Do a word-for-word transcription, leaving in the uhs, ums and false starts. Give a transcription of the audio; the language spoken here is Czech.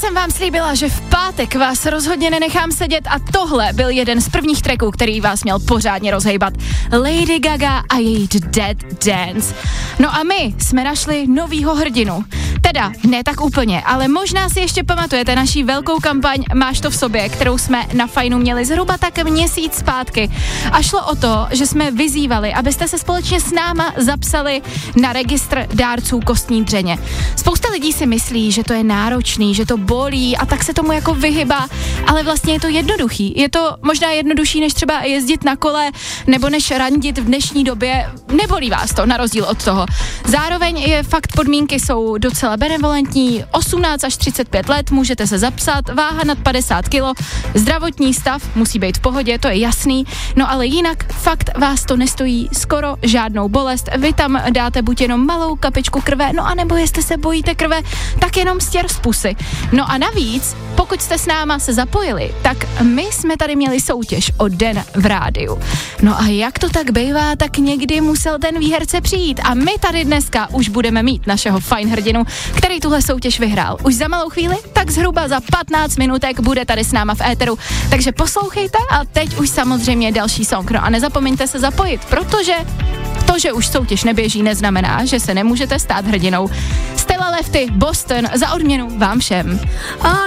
jsem vám slíbila, že v pátek vás rozhodně nenechám sedět a tohle byl jeden z prvních tracků, který vás měl pořádně rozhejbat. Lady Gaga a její Dead Dance. No a my jsme našli novýho hrdinu. Teda, ne tak úplně, ale možná si ještě pamatujete naší velkou kampaň Máš to v sobě, kterou jsme na Fajnu měli zhruba tak měsíc zpátky. A šlo o to, že jsme vyzývali, abyste se společně s náma zapsali na registr dárců kostní dřeně. Spousta lidí si myslí, že to je náročný, že to bolí a tak se tomu jako vyhybá, ale vlastně je to jednoduchý. Je to možná jednodušší, než třeba jezdit na kole nebo než randit v dnešní době. Nebolí vás to, na rozdíl od toho. Zároveň je fakt, podmínky jsou docela benevolentní, osmnáct až třicet pět let, můžete se zapsat, váha nad padesát kilo, zdravotní stav musí být v pohodě, to je jasný, no ale jinak fakt vás to nestojí skoro žádnou bolest, vy tam dáte buď jenom malou kapičku krve, no a nebo jestli se bojíte krve, tak jenom stěr z pusy. No a navíc, pokud jste s náma se zapojili, tak my jsme tady měli soutěž o den v rádiu. No a jak to tak bývá, tak někdy musel ten výherce přijít a my tady dneska už budeme mít našeho fajn hrdinu, který tuhle soutěž vyhrál. Už za malou chvíli, tak zhruba za patnáct minutek bude tady s náma v éteru. Takže poslouchejte a teď už samozřejmě další song. No a nezapomeňte se zapojit, protože to, že už soutěž neběží, neznamená, že se nemůžete stát hrdinou. Stella Lefty, Boston, za odměnu vám všem.